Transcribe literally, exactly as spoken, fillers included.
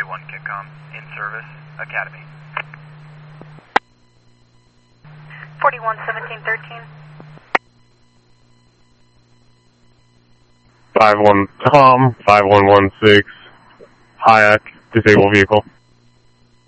forty-one Kickcom, in service, Academy. forty-one seventeen thirteen. five one Tom, five one one six, Hayek, disabled vehicle.